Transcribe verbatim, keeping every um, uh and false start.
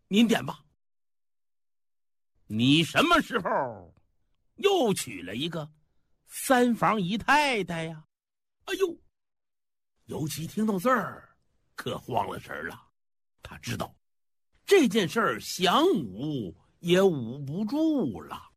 您点吧。你什么时候又娶了一个三房姨太太呀？哎呦，尤其听到这儿，可慌了神了。他知道这件事儿想捂也捂不住了。